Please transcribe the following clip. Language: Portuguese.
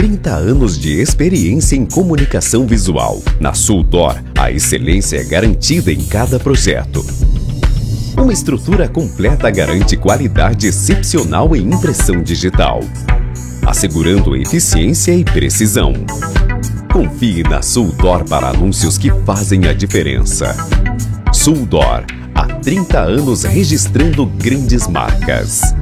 30 anos de experiência em comunicação visual. Na Suldor, a excelência é garantida em cada projeto. Uma estrutura completa garante qualidade excepcional em impressão digital, assegurando eficiência e precisão. Confie na Suldor para anúncios que fazem a diferença. Suldor, há 30 anos registrando grandes marcas.